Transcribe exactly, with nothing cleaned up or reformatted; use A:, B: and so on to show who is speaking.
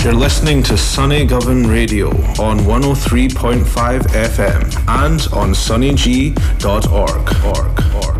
A: You're listening to Sunny Govan Radio on one oh three point five F M and on sunny g dot org. org, org.